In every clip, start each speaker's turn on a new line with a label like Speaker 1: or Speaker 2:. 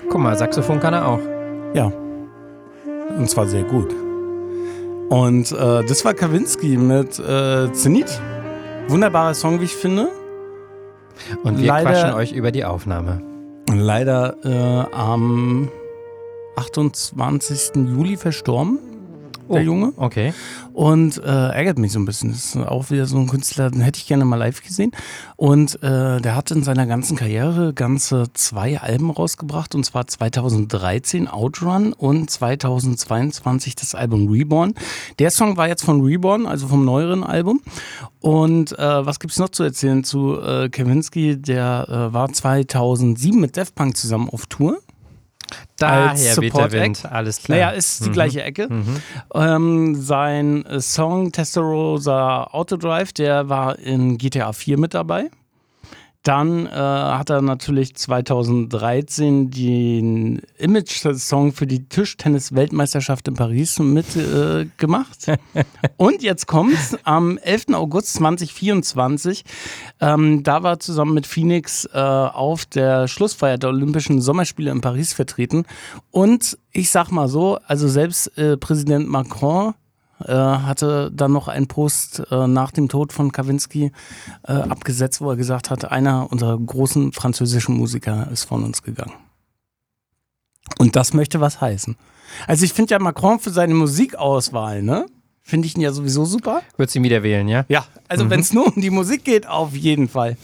Speaker 1: Guck mal, Saxophon kann er auch.
Speaker 2: Ja. Und zwar sehr gut. Und das war Kavinsky mit Zenit. Wunderbarer Song, wie ich finde.
Speaker 1: Und wir quatschen euch über die Aufnahme.
Speaker 2: Leider am 28. Juli verstorben, der Junge.
Speaker 1: Okay.
Speaker 2: Und ärgert mich so ein bisschen. Das ist auch wieder so ein Künstler, den hätte ich gerne mal live gesehen. Und der hat in seiner ganzen Karriere ganze 2 Alben rausgebracht. Und zwar 2013 Outrun und 2022 das Album Reborn. Der Song war jetzt von Reborn, also vom neueren Album. Und was gibt's noch zu erzählen zu Kavinsky? Der war 2007 mit Daft Punk zusammen auf Tour.
Speaker 1: Daher weht der Wind, alles klar.
Speaker 2: Naja, ist die gleiche Ecke. Sein Song Testarossa Autodrive, der war in GTA 4 mit dabei. Dann hat er natürlich 2013 den Image-Song für die Tischtennis-Weltmeisterschaft in Paris mitgemacht. Und jetzt kommt's, am 11. August 2024, da war zusammen mit Phoenix auf der Schlussfeier der Olympischen Sommerspiele in Paris vertreten. Und ich sag mal so, also selbst Präsident Macron hatte dann noch einen Post nach dem Tod von Kavinsky abgesetzt, wo er gesagt hat, einer unserer großen französischen Musiker ist von uns gegangen. Und das möchte was heißen. Also ich finde ja Macron für seine Musikauswahl, ne? Finde ich ihn ja sowieso super.
Speaker 1: Würdest du ihn wieder wählen, ja?
Speaker 2: Ja, also wenn es nur um die Musik geht, auf jeden Fall.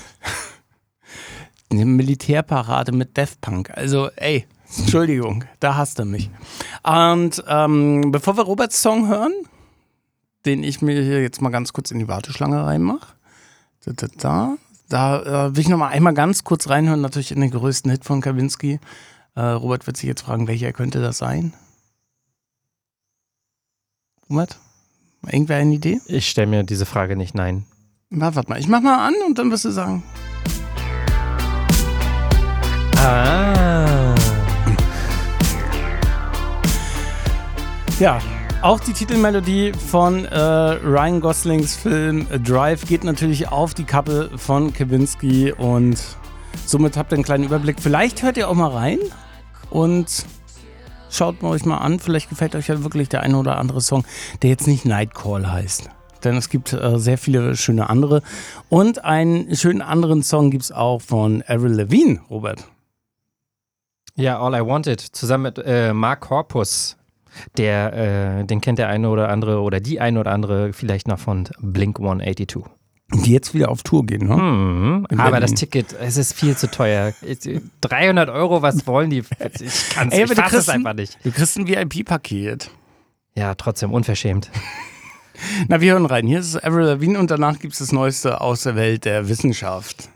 Speaker 2: Eine Militärparade mit Daft Punk. Also ey, Entschuldigung, da hasst er mich. Und bevor wir Roberts Song hören, den ich mir hier jetzt mal ganz kurz in die Warteschlange reinmache, da will ich noch mal einmal ganz kurz reinhören, natürlich in den größten Hit von Kavinsky. Robert wird sich jetzt fragen, welcher könnte das sein? Robert, irgendwer eine Idee?
Speaker 1: Ich stelle mir diese Frage nicht, nein.
Speaker 2: Na, warte mal, ich mach mal an und dann wirst du sagen. Ja, auch die Titelmelodie von Ryan Goslings Film Drive geht natürlich auf die Kappe von Kavinsky und somit habt ihr einen kleinen Überblick. Vielleicht hört ihr auch mal rein und schaut euch mal an. Vielleicht gefällt euch ja wirklich der eine oder andere Song, der jetzt nicht Nightcall heißt. Denn es gibt sehr viele schöne andere. Und einen schönen anderen Song gibt es auch von Avril Lavigne, Robert.
Speaker 1: Ja, All I Wanted, zusammen mit Mark Corpus. Den kennt der eine oder andere oder die eine oder andere vielleicht noch von Blink 182.
Speaker 2: Die jetzt wieder auf Tour gehen, ne?
Speaker 1: Aber das Ticket, es ist viel zu teuer. 300 €, was wollen die? Ich fasse es einfach nicht.
Speaker 2: Du kriegst ein VIP-Paket.
Speaker 1: Ja, trotzdem unverschämt.
Speaker 2: Na, wir hören rein. Hier ist Avril Lavigne und danach gibt es das Neueste aus der Welt der Wissenschaft.